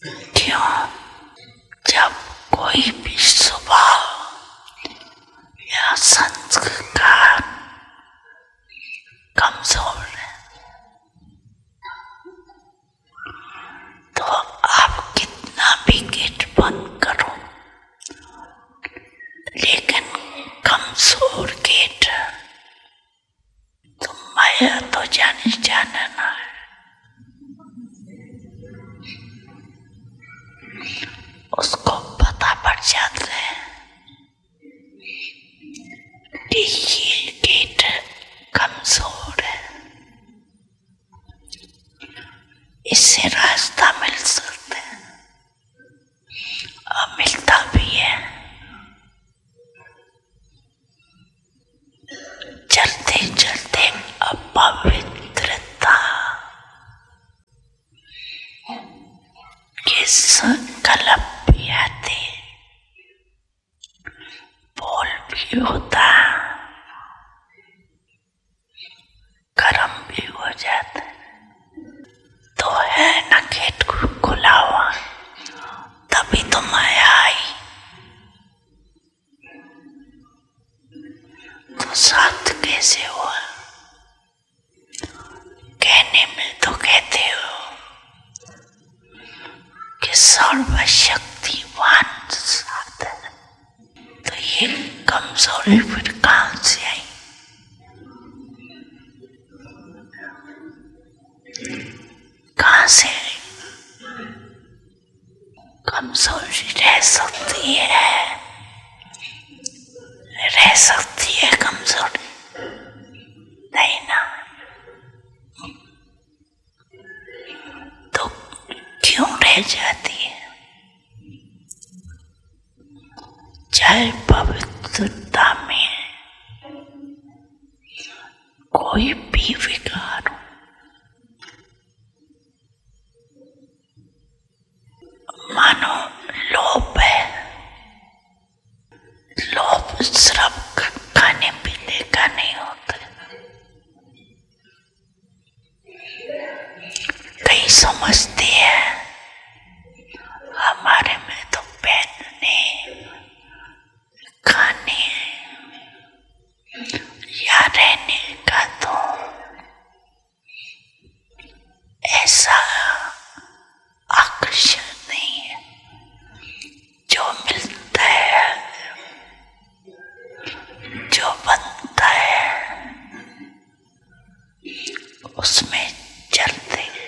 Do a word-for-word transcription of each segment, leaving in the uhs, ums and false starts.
क्यों? जब कोई भी स्वभाव या संस्कार कमजोर है तो आप कितना भी गेट बंद करो, लेकिन कमजोर गेट तो माया तो जाने जाना ना है। उसको पता पड़ जाता है कि ये गेट कमजोर है, इससे रास्ता मिल सकता है और मिलता भी है। चलते चलते अपवित्रता के संकल्प भी आते, बोल भी होता, कर्म भी हो जाता। तो है ना गेट खुला हुआ, तभी तो माया आई। तो साथ कैसे हुआ? कहने में तो कहते हो कि सर्वशक्तिवान साथ है, तो ये कमजोरी फिर कहां से आई? कहां से आई? कमजोरी रह सकती है, रह सकती है कमजोरी, नहीं ना? तो क्यों रह जाती है? चाहे पवित्रता में कोई भी विकार हो, मानो लोभ है, लोभ सिर्फ खाने पीने का नहीं होता। कई समझते हैं हमारे में तो पहनने, खाने या रहने का तो ऐसा आकर्षण नहीं है। जो मिलता है, जो बनता है, उसमें चलते हैं।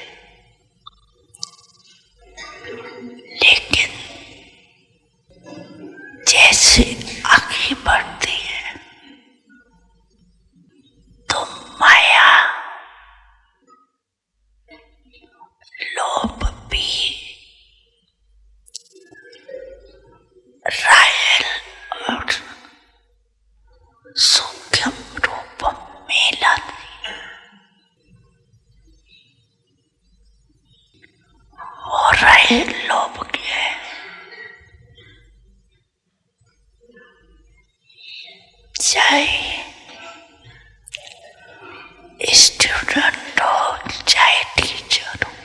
लेकिन जैसे आगे बढ़ती है तो माया, लोभ भी रायल और सूक्ष्म रूप में लाती है। वो रायल लोभ क्या है? चाहे स्टूडेंट हो चाहे टीचर हो,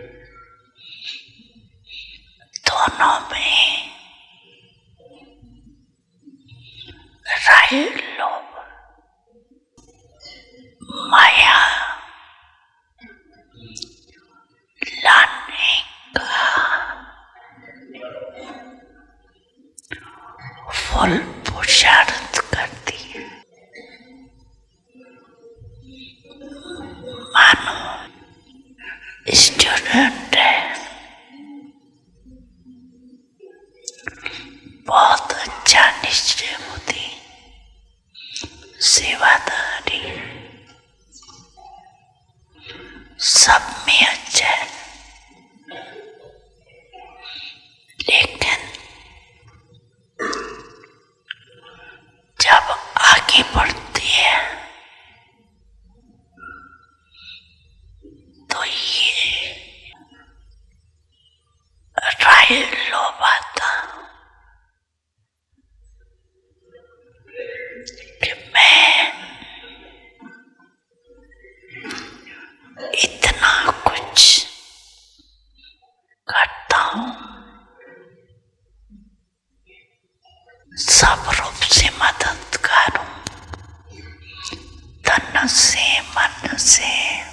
दोनों में रायल लोभ, माया लाने का फल पुरुषार्थ करती है। मानो स्टूडेंट है, बहुत अच्छा निश्चय बुद्धि, सेवादारी, सब में अच्छा है, लेकिन जब आगे बढ़ती है तो ये रायल लोभ आता कि मैं इतना कुछ करता हूँ, सब रूप से मददगार हूँ, तन से मन से